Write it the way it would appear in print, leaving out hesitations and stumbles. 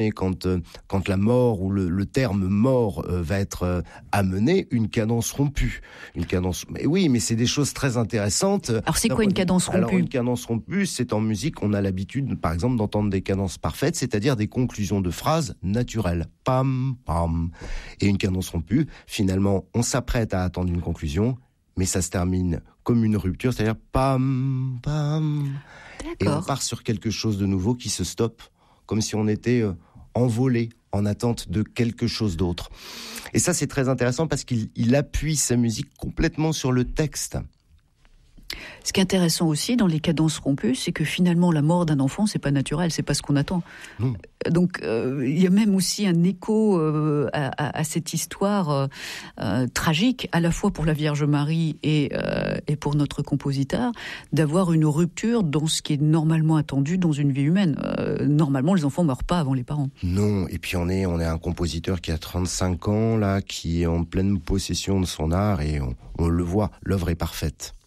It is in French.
Et quand la mort ou le terme mort va être amené, une cadence rompue. Mais oui, mais c'est des choses très intéressantes. Alors c'est quoi une cadence rompue ? Alors une cadence rompue, c'est en musique, on a l'habitude, par exemple, d'entendre des cadences parfaites, c'est-à-dire des conclusions de phrases naturelles. Pam, pam. Et une cadence rompue, finalement, on s'apprête à attendre une conclusion, mais ça se termine comme une rupture, c'est-à-dire pam, pam. D'accord. Et on part sur quelque chose de nouveau qui se stoppe, comme si on était envolé en attente de quelque chose d'autre. Et ça, c'est très intéressant parce qu'il appuie sa musique complètement sur le texte. Ce qui est intéressant aussi dans les cadences rompues, c'est que finalement la mort d'un enfant, c'est pas naturel, c'est pas ce qu'on attend. Non. Donc il y a même aussi un écho à cette histoire tragique, à la fois pour la Vierge Marie et pour notre compositeur, d'avoir une rupture dans ce qui est normalement attendu dans une vie humaine. Normalement, les enfants meurent pas avant les parents. Non, et puis on est un compositeur qui a 35 ans, là, qui est en pleine possession de son art, et on le voit, l'œuvre est parfaite.